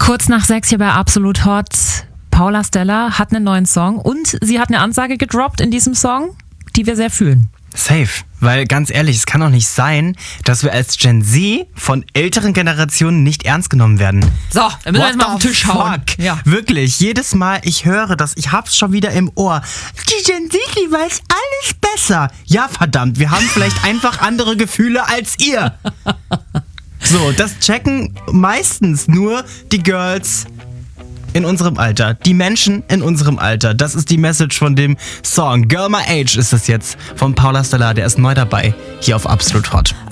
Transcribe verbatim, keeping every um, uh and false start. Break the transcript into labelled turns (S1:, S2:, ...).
S1: Kurz nach sechs hier bei Absolut Hot. Paula Stella hat einen neuen Song und sie hat eine Ansage gedroppt in diesem Song, die wir sehr fühlen.
S2: Safe, weil ganz ehrlich, es kann doch nicht sein, dass wir als Gen Z von älteren Generationen nicht ernst genommen werden.
S1: So, dann müssen wir jetzt mal auf den Tisch hauen.
S2: Ja. Wirklich, jedes Mal, ich höre das, ich hab's schon wieder im Ohr. Die Gen Z, die weiß alles besser. Ja, verdammt, wir haben vielleicht einfach andere Gefühle als ihr. So, das checken meistens nur die Girls in unserem Alter. Die Menschen in unserem Alter. Das ist die Message von dem Song. Girl My Age ist es jetzt von Paula Stella. Der ist neu dabei. Hier auf Absolut Hot.